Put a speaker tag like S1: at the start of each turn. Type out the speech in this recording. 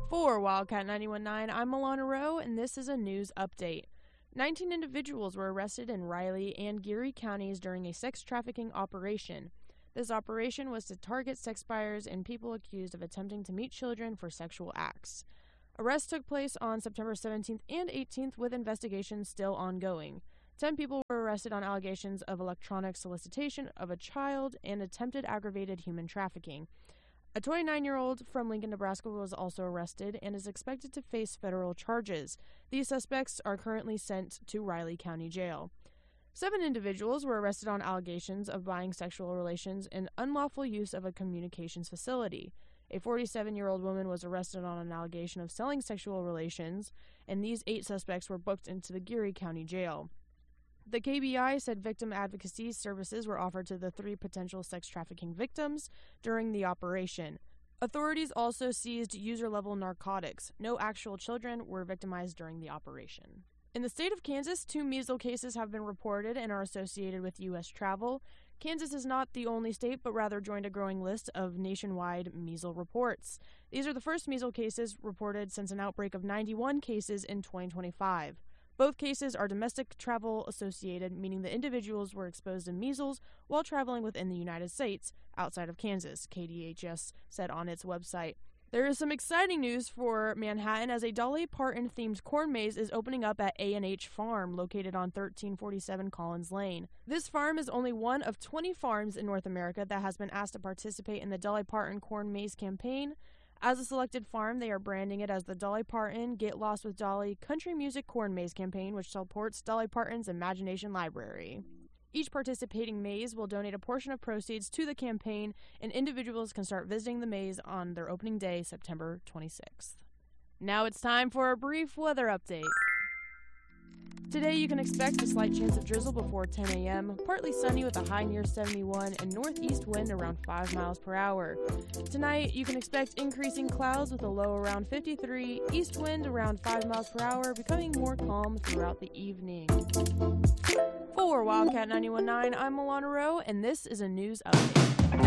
S1: For Wildcat 91.9, I'm Milana Rowe, and this is a news update. 19 individuals were arrested in Riley and Geary counties during a sex trafficking operation. This operation was to target sex buyers and people accused of attempting to meet children for sexual acts. Arrests took place on September 17th and 18th, with investigations still ongoing. 10 people were arrested on allegations of electronic solicitation of a child and attempted aggravated human trafficking. A 29-year-old from Lincoln, Nebraska was also arrested and is expected to face federal charges. These suspects are currently sent to Riley County Jail. 7 individuals were arrested on allegations of buying sexual relations and unlawful use of a communications facility. A 47-year-old woman was arrested on an allegation of selling sexual relations, and these 8 suspects were booked into the Geary County Jail. The KBI said victim advocacy services were offered to the 3 potential sex trafficking victims during the operation. Authorities also seized user-level narcotics. No actual children were victimized during the operation. In the state of Kansas, 2 measles cases have been reported and are associated with U.S. travel. Kansas is not the only state, but rather joined a growing list of nationwide measles reports. These are the first measles cases reported since an outbreak of 91 cases in 2025. Both cases are domestic travel associated, meaning the individuals were exposed to measles while traveling within the United States, outside of Kansas, KDHS said on its website. There is some exciting news for Manhattan, as a Dolly Parton-themed corn maze is opening up at A&H Farm, located on 1347 Collins Lane. This farm is only one of 20 farms in North America that has been asked to participate in the Dolly Parton Corn Maze campaign. As a selected farm, they are branding it as the Dolly Parton Get Lost with Dolly Country Music Corn Maze campaign, which supports Dolly Parton's Imagination Library. Each participating maze will donate a portion of proceeds to the campaign, and individuals can start visiting the maze on their opening day, September 26th. Now it's time for a brief weather update. Today you can expect a slight chance of drizzle before 10 a.m., partly sunny with a high near 71 and northeast wind around 5 miles per hour. Tonight you can expect increasing clouds with a low around 53, east wind around 5 miles per hour, becoming more calm throughout the evening. For Wildcat 91.9, I'm Milana Rowe, and this is a news update.